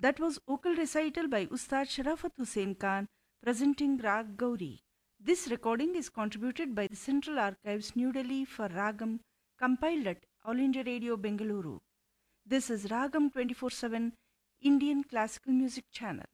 That was vocal recital by Ustad Sharafat Hussain Khan presenting Rag Gauri. This recording is contributed by the Central Archives, New Delhi for Ragam, compiled at All India Radio Bengaluru. This is Ragam 24/7 Indian Classical Music Channel.